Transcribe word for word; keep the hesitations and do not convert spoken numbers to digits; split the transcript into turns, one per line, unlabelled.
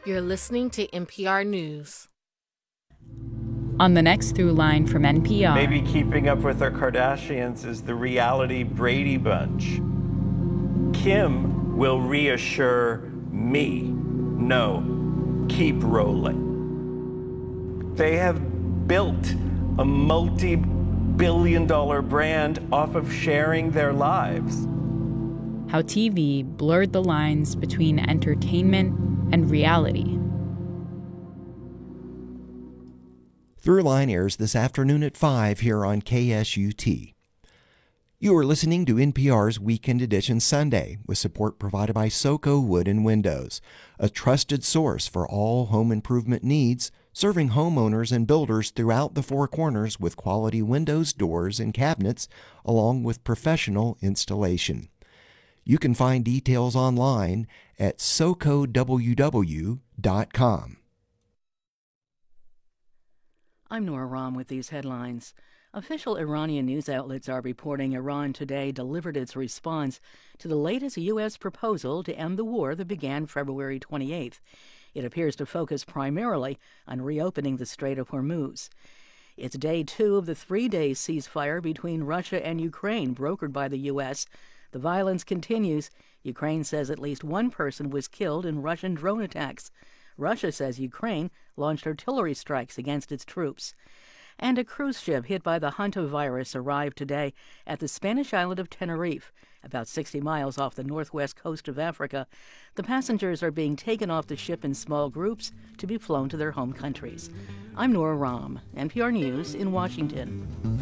You're listening to N P R News.
On the next Through Line from N P R.
Maybe Keeping Up with the Kardashians is the reality Brady Bunch. Kim will reassure me, no, keep rolling. They have built a multi-billion dollar brand off of sharing their lives.
How T V blurred the lines between entertainment and reality.
Throughline airs this afternoon at five here on K S U T. You are listening to N P R's Weekend Edition Sunday, with support provided by Soco Wood and Windows, a trusted source for all home improvement needs, serving homeowners and builders throughout the Four Corners with quality windows, doors, and cabinets, along with professional installation. You can find details online at soco w w dot com.
I'm Nora Rahm with these headlines. Official Iranian news outlets are reporting Iran today delivered its response to the latest U S proposal to end the war that began February twenty-eighth. It appears to focus primarily on reopening the Strait of Hormuz. It's day two of the three-day ceasefire between Russia and Ukraine, brokered by the U S. The violence continues. Ukraine says at least one person was killed in Russian drone attacks. Russia says Ukraine launched artillery strikes against its troops. And a cruise ship hit by the hantavirus arrived today at the Spanish island of Tenerife, about sixty miles off the northwest coast of Africa. The passengers are being taken off the ship in small groups to be flown to their home countries. I'm Nora Rahm, N P R News in Washington.